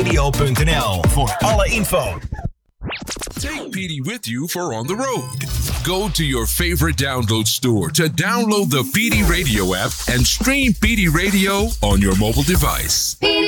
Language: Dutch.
pdradio.nl voor alle info. Take PD with you for on the road. Go to your favorite download store to download the PD Radio app and stream PD Radio on your mobile device.